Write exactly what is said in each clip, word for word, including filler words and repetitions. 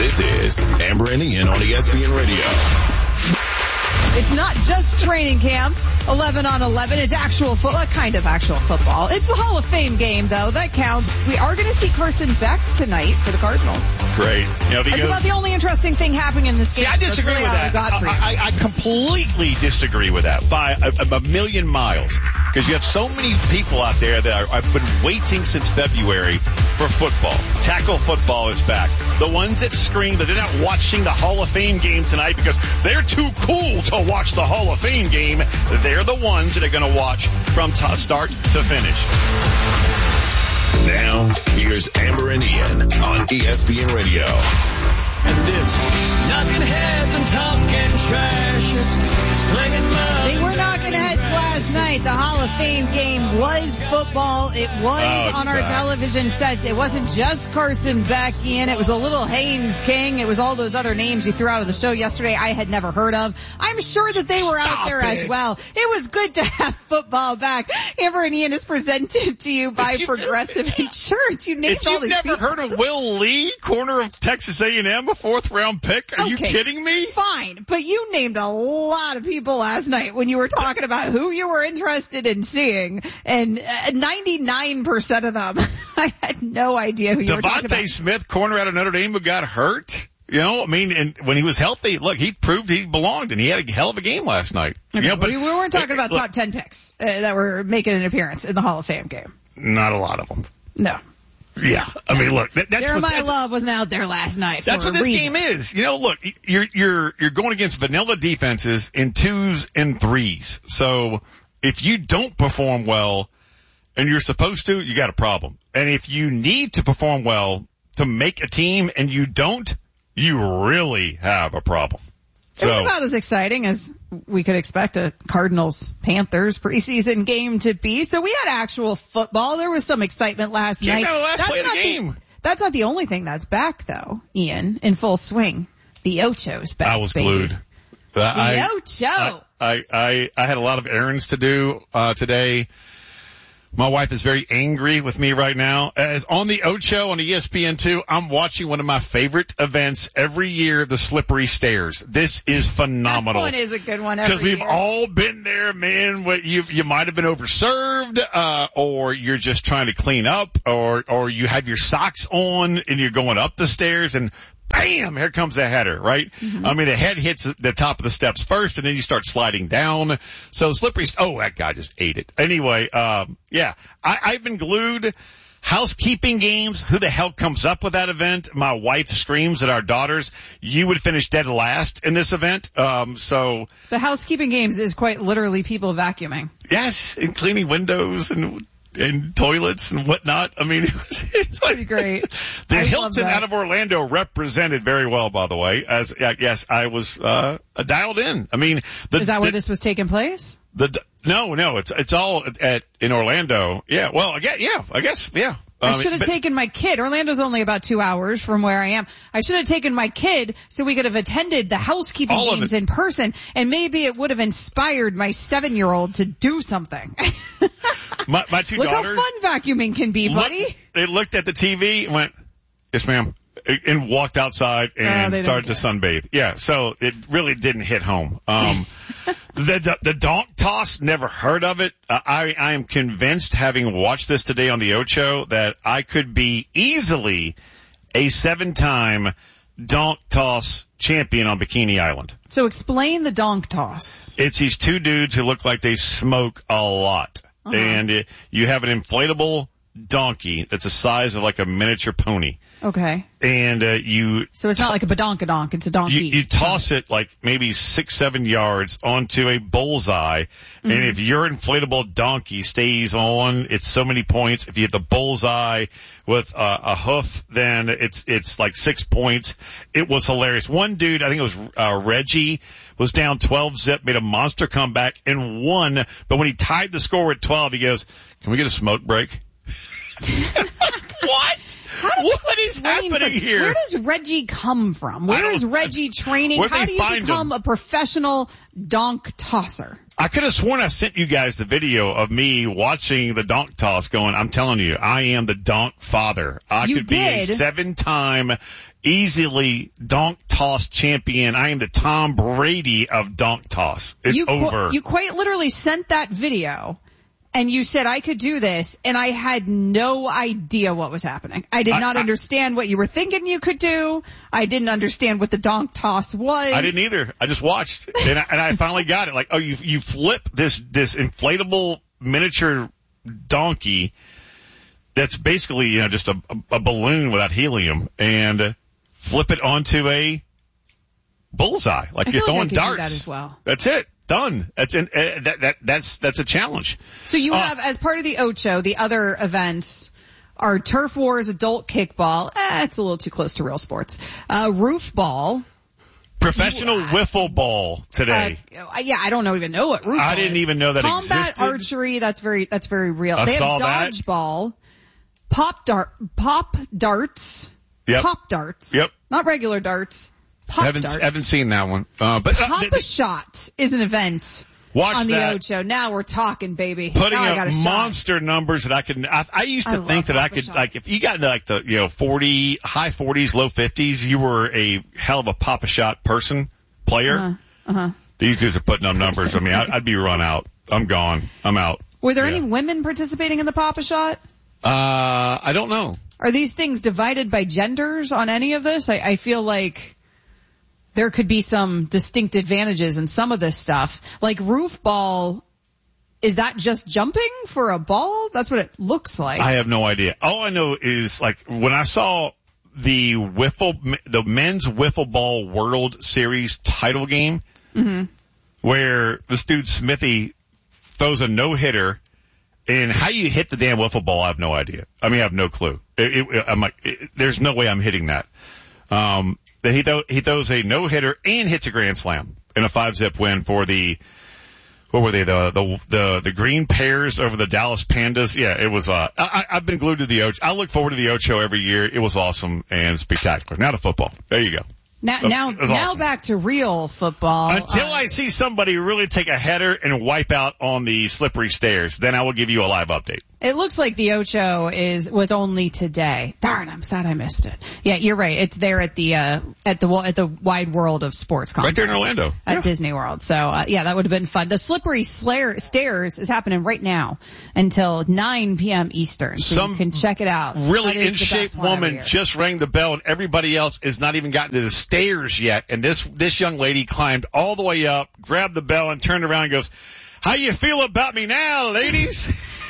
This is Amber and Ian on E S P N Radio. It's not just training camp, eleven on eleven. It's actual football, kind of actual football. It's the Hall of Fame game, though. That counts. We are going to see Carson Beck tonight for the Cardinals. Great. You know, It's goes, about the only interesting thing happening in this game. See, I disagree really with that. I, I, I completely disagree with that by a, a million miles. Because you have so many people out there that are, have been waiting since February for football. Tackle football is back. The ones that scream that they're not watching the Hall of Fame game tonight because they're too cool to watch the Hall of Fame game, they're the ones that are going to watch from t- start to finish. Now, here's Amber and Ian on E S P N Radio. And it's knocking heads and talking trash. It's slinging mud. They were knocking heads last night. The Hall of Fame game was football. It was oh, on our God. television sets. It wasn't just Carson Beck, Ian. It was a little Haynes King. It was all those other names you threw out of the show yesterday I had never heard of. I'm sure that they were Stop out there it. as well. It was good to have football back. Amber and Ian is presented to you by you Progressive never, Insurance. You named if all you've these never people. heard of Will Lee, corner of Texas A and M, a fourth round pick, are you Okay. kidding me? Fine, but you named a lot of people last night when you were talking about who you were interested in seeing, and uh, ninety-nine percent of them, I had no idea who you were talking about. Devontae Smith, corner out of Notre Dame, who got hurt. You know, I mean, and when he was healthy, look, he proved he belonged, and he had a hell of a game last night. Okay, you know, but we, we weren't talking about look, top ten picks uh, that were making an appearance in the Hall of Fame game. Not a lot of them. No. Yeah, I mean, look, that, that's what Jeremiah that's, Love wasn't out there last night. that's for what a this reason. game is. You know, look, you're you're you're going against vanilla defenses in twos and threes. So if you don't perform well, and you're supposed to, you got a problem. And if you need to perform well to make a team, and you don't, you really have a problem. It was So- about as exciting as we could expect a Cardinals-Panthers preseason game to be. So we had actual football. There was some excitement last Came night. down to the last That's play of the not game. That's not the only thing that's back, though, Ian, in full swing. The Ocho's back, I was baby. glued. The I, Ocho. I, I, I had a lot of errands to do, uh, today. My wife is very angry with me right now. As on the Ocho on E S P N two, I'm watching one of my favorite events every year, the Slippery Stairs. This is phenomenal. That one is a good one every Because we've year. all been there, man. What you you might have been overserved, uh, or you're just trying to clean up, or or you have your socks on and you're going up the stairs and bam, here comes the header, right? Mm-hmm. I mean, the head hits the top of the steps first, and then you start sliding down. So slippery. Oh, that guy just ate it. Anyway, um, yeah, I, I've been glued. Housekeeping games, who the hell comes up with that event? My wife screams at our daughters, you would finish dead last in this event. Um, so. The housekeeping games is quite literally people vacuuming. Yes, and cleaning windows and and toilets and whatnot. I mean, it was, it's Pretty great. The I love Hilton that. out of Orlando represented very well, by the way. As uh, yes, I was uh dialed in. I mean, the, Is that the, where this was taking place? The no, no, it's it's all at, at in Orlando. Yeah, well, I guess, yeah, I guess, yeah. I Um, should have but- taken my kid. Orlando's only about two hours from where I am. I should have taken my kid so we could have attended the housekeeping All of games it. in person, and maybe it would have inspired my seven-year-old to do something. my, my two Look daughters. how fun vacuuming can be, buddy. Looked, they looked at the T V and went, "Yes, ma'am," and walked outside and Oh, they started don't to sunbathe. Yeah, so it really didn't hit home. Um, the, the the donk toss, never heard of it. Uh, I I am convinced, having watched this today on the Ocho, that I could be easily a seven-time donk toss champion on Bikini Island. So explain the donk toss. It's these two dudes who look like they smoke a lot. Uh-huh. And it, you have an inflatable donkey that's the size of like a miniature pony. Okay. And uh, you So it's not like a badonkadonk, it's a donkey. you, you toss it like maybe six, seven yards onto a bullseye. Mm-hmm. And if your inflatable donkey stays on, it's so many points. If you hit the bullseye with uh, a hoof, then it's it's like six points. It was hilarious. One dude, I think it was uh, Reggie, was down twelve zip, made a monster comeback and won. But when he tied the score at twelve, he goes, "Can we get a smoke break?" What? How did what is train happening for, here? Where does Reggie come from? Where is Reggie training? Where'd How they do you find become him? a professional donk tosser? I could have sworn I sent you guys the video of me watching the donk toss going, I'm telling you, I am the donk father. I You could be a did. seven-time easily donk toss champion. I am the Tom Brady of donk toss. It's you, qu- over. you quite literally sent that video. And you said I could do this, and I had no idea what was happening. I did I- not I- understand what you were thinking you could do. I didn't understand what the donk toss was. I didn't either. I just watched, and I, and I finally got it. Like, oh, you you flip this this inflatable miniature donkey that's basically, you know, just a, a, a balloon without helium, and flip it onto a bullseye. Like I you're feel like I throwing could do darts. that as well. That's it. Done. That's in, uh, that that that's that's a challenge. So you Uh, have, as part of the Ocho, the other events are Turf Wars, adult kickball. Eh, it's a little too close to real sports. Uh, roof ball. Professional wiffle ball today. Uh, yeah, I don't know, even know what roof I ball didn't is. even know that Combat existed. archery, that's very, that's very real. I they saw have that. dodgeball, pop dart, pop darts, Yep. pop darts. Yep. Not regular darts. Pop haven't darts. haven't seen that one. Uh, but uh, Pop th- a shot is an event watch on the that. Ocho. Now we're talking, baby. Putting now I up got a shot. monster numbers that I can. I, I used to I think love that I Papa could, Shot. like, if you got into like the, you know, forty, high forties, low fifties, you were a hell of a Papa Shot person, player. Uh-huh. Uh-huh. These dudes are putting up numbers. I mean, I, I'd be run out. I'm gone. I'm out. Were there Yeah. any women participating in the Papa Shot? Uh, I don't know. Are these things divided by genders on any of this? I, I feel like there could be some distinct advantages in some of this stuff. Like roof ball, is that just jumping for a ball? That's what it looks like. I have no idea. All I know is, like, when I saw the wiffle, the men's wiffle ball World Series title game, mm-hmm. where this dude Smithy throws a no-hitter, and how you hit the damn wiffle ball, I have no idea. I mean, I have no clue. It, it, I'm like, it, there's no way I'm hitting that. Um, he, th- he throws a no-hitter and hits a grand slam in a five-zip win for the, what were they, the, the, the, the Green Pears over the Dallas Pandas? Yeah, it was, uh, I, I've been glued to the Ocho. I look forward to the Ocho every year. It was awesome and spectacular. Now to football. There you go. Now, That now, was now awesome. back to real football. Until Uh, I see somebody really take a header and wipe out on the slippery stairs, then I will give you a live update. It looks like the Ocho is was only today. Darn, I'm sad I missed it. Yeah, you're right. It's there at the uh at the at the Wide World of Sports Conference. Right there in Orlando. At Yeah. Disney World. So uh, yeah, that would have been fun. The slippery slayer, stairs is happening right now until nine p.m. Eastern. So Some you can check it out. Really That is in the shape best one every woman year. just rang the bell and everybody else has not even gotten to the stairs yet. And this this young lady climbed all the way up, grabbed the bell and turned around and goes, "How you feel about me now, ladies?"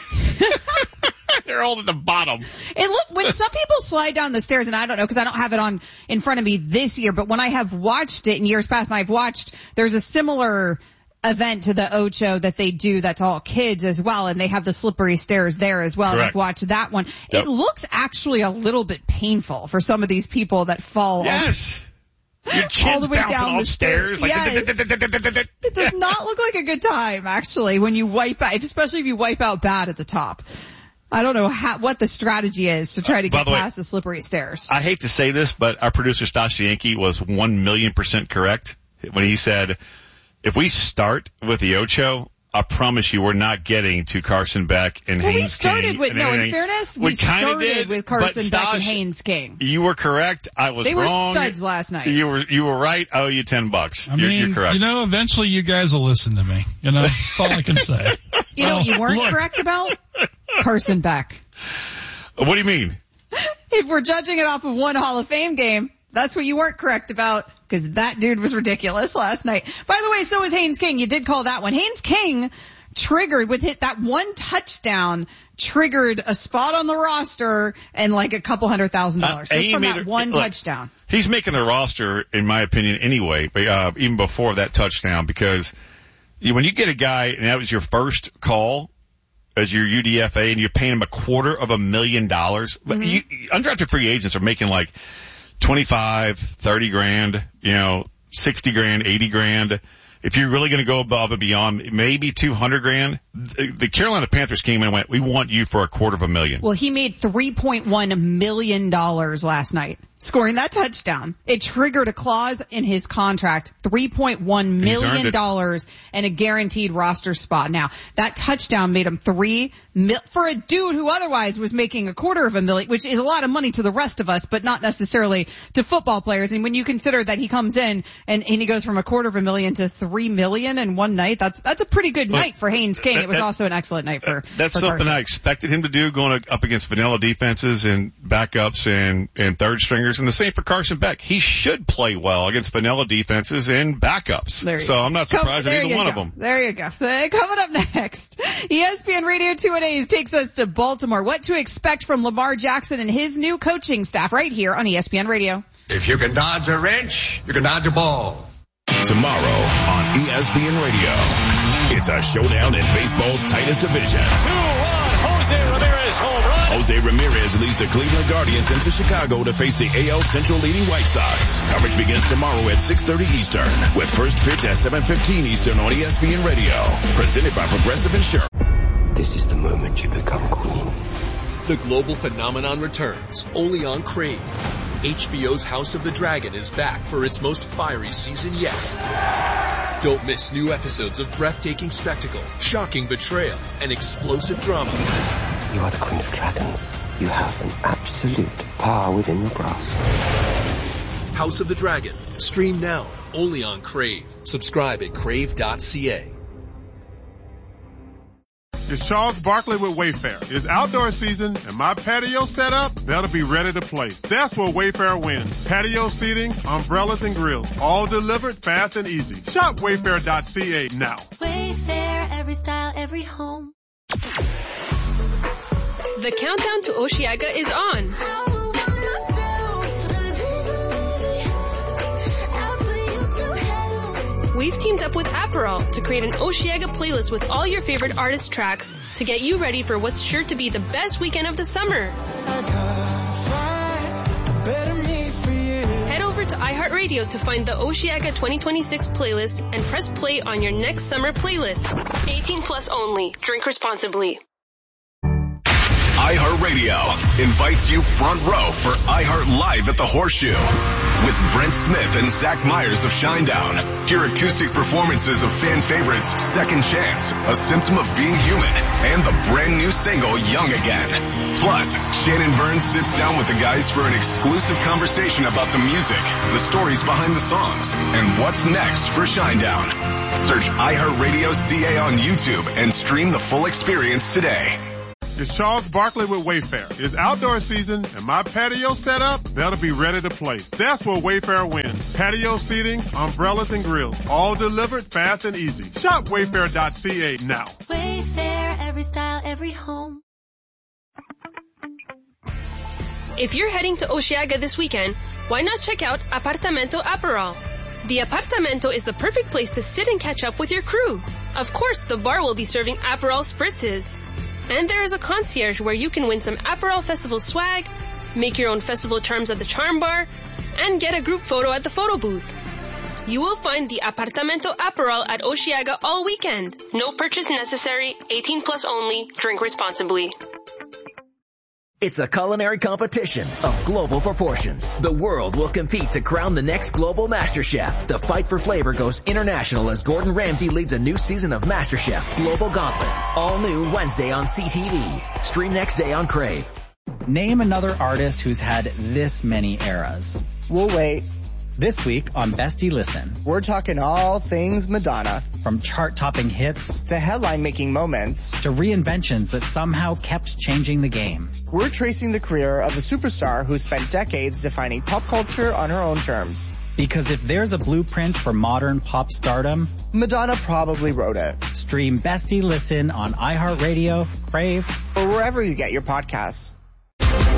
They're all at the bottom. It look when some people slide down the stairs, and I don't know because I don't have it on in front of me this year, but when I have watched it in years past, and I've watched, there's a similar event to the Ocho that they do that's all kids as well, and they have the slippery stairs there as well. And I've Correct. watched that one. Yep. It looks actually a little bit painful for some of these people that fall. off. Yes. Your All chin's the way bouncing down off the stairs. stairs. Like, Yes. It does not look like a good time, actually, when you wipe out, especially if you wipe out bad at the top. I don't know how, what the strategy is to try to By get the way, past the slippery stairs. I hate to say this, but our producer Stasha Yankee was one million percent correct when he said, if we start with the Ocho, I promise you we're not getting to Carson Beck and Well, we Haynes started King. with, and no, in everything. fairness, we, We kinda started did, with but Carson Beck and Stash- Haynes King. You were correct. I was They were wrong. studs last night. You were you were right. I owe you ten bucks. I you're, mean, you're correct. you know, eventually you guys will listen to me. You know, that's all I can say. You know what you weren't Look. correct about? Carson Beck. What do you mean? If we're judging it off of one Hall of Fame game, that's what you weren't correct about, because that dude was ridiculous last night. By the way, so was Haynes King. You did call that one. Haynes King triggered with hit that one touchdown, triggered a spot on the roster and like a couple hundred thousand dollars Uh, just he from made that it- one look, touchdown. He's making the roster, in my opinion, anyway, but, uh, even before that touchdown, because you, when you get a guy, and that was your first call as your U D F A, and you're paying him a quarter of a million dollars, but you, undrafted free agents are making like twenty-five, thirty grand, you know, sixty grand, eighty grand. if you're really going to go above and beyond, maybe two hundred grand. The, the Carolina Panthers came in and went, we want you for a quarter of a million. Well, he made three point one million dollars last night, scoring that touchdown. It triggered a clause in his contract, three point one million dollars and a guaranteed roster spot. Now, that touchdown made him three mil, for a dude who otherwise was making a quarter of a million, which is a lot of money to the rest of us, but not necessarily to football players. And when you consider that he comes in and, and he goes from a quarter of a million to three million in one night, that's, that's a pretty good night for Haynes King. That, it was that, also an excellent night for, that's for something Carson. I expected him to do, going up against vanilla defenses and backups and, and third stringers. And the same for Carson Beck. He should play well against vanilla defenses and backups. There you so go. I'm not surprised at either one go. of them. There you go. So coming up next, E S P N Radio two and A's takes us to Baltimore. What to expect from Lamar Jackson and his new coaching staff right here on E S P N Radio. If you can dodge a wrench, you can dodge a ball. Tomorrow on E S P N Radio, it's a showdown in baseball's tightest division. two one, Jose Ramirez home run. Jose Ramirez leads the Cleveland Guardians into Chicago to face the A L Central leading White Sox. Coverage begins tomorrow at six thirty Eastern, with first pitch at seven fifteen Eastern on E S P N Radio. Presented by Progressive Insurance. This is the moment you become queen. The global phenomenon returns, only on Crave. H B O's House of the Dragon is back for its most fiery season yet. Don't miss new episodes of breathtaking spectacle, shocking betrayal, and explosive drama. You are the Queen of Dragons. You have an absolute power within your grasp. House of the Dragon. Stream now, only on Crave. Subscribe at crave dot c a. It's Charles Barkley with Wayfair. It's outdoor season, and my patio set up, that'll be ready to play. That's where Wayfair wins. Patio seating, umbrellas, and grills, all delivered fast and easy. Shop wayfair dot c a now. Wayfair, every style, every home. The countdown to Osheaga is on. We've teamed up with Aperol to create an Osheaga playlist with all your favorite artist tracks to get you ready for what's sure to be the best weekend of the summer. Head over to iHeartRadio to find the Osheaga twenty twenty-six playlist and press play on your next summer playlist. eighteen plus only. Drink responsibly. iHeartRadio invites you front row for iHeart Live at the Horseshoe with Brent Smith and Zach Myers of Shinedown. Hear acoustic performances of fan favorites Second Chance, A Symptom of Being Human, and the brand new single Young Again. Plus, Shannon Burns sits down with the guys for an exclusive conversation about the music, the stories behind the songs, and what's next for Shinedown. Search iHeartRadio C A on YouTube and stream the full experience today. It's Charles Barkley with Wayfair. It's outdoor season, and my patio set up, that'll be ready to play. That's where Wayfair wins. Patio seating, umbrellas, and grills, all delivered fast and easy. Shop wayfair dot c a now. Wayfair, every style, every home. If you're heading to Osheaga this weekend, why not check out Apartamento Aperol? The Apartamento is the perfect place to sit and catch up with your crew. Of course, the bar will be serving Aperol spritzes. And there is a concierge where you can win some Aperol Festival swag, make your own festival charms at the charm bar, and get a group photo at the photo booth. You will find the Apartamento Aperol at Osheaga all weekend. No purchase necessary, eighteen plus only, drink responsibly. It's a culinary competition of global proportions. The world will compete to crown the next global MasterChef. The fight for flavor goes international as Gordon Ramsay leads a new season of MasterChef Global Gauntlet. All new Wednesday on C T V. Stream next day on Crave. Name another artist who's had this many eras. We'll wait. This week on Bestie Listen. We're talking all things Madonna. From chart-topping hits to headline-making moments to reinventions that somehow kept changing the game. We're tracing the career of a superstar who spent decades defining pop culture on her own terms. Because if there's a blueprint for modern pop stardom, Madonna probably wrote it. Stream Bestie Listen on iHeartRadio, Crave, or wherever you get your podcasts.